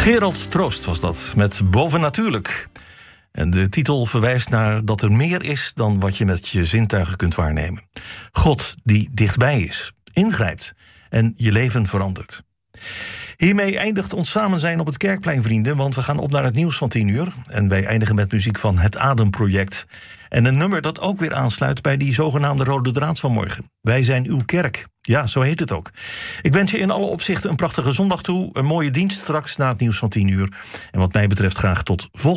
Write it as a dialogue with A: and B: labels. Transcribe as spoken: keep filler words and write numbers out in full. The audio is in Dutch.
A: Gerald Troost was dat, met Bovennatuurlijk. En de titel verwijst naar dat er meer is dan wat je met je zintuigen kunt waarnemen. God die dichtbij is, ingrijpt en je leven verandert. Hiermee eindigt ons samen zijn op het Kerkplein, vrienden, want we gaan op naar het nieuws van tien uur. En wij eindigen met muziek van Het Ademproject. En een nummer dat ook weer aansluit bij die zogenaamde rode draad van morgen. Wij zijn uw kerk. Ja, zo heet het ook. Ik wens je in alle opzichten een prachtige zondag toe. Een mooie dienst straks na het nieuws van tien uur. En wat mij betreft graag tot volgende